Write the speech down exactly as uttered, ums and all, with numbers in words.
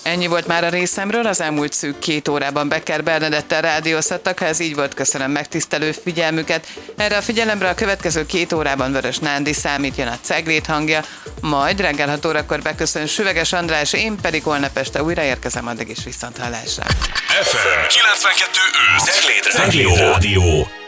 Ennyi volt már a részemről, az elmúlt szűk két órában Becker Bernadettel rádióztattak, ha ez így volt, köszönöm megtisztelő figyelmüket. Erre a figyelemre a következő két órában Vörös Nándi számít, jön a Ceglét hangja, majd reggel hat órakor beköszön Süveges András, én pedig holnap este újra érkezem, addig is viszonthallásra. ef em kilencvenkettő öt Ceglét Rádió.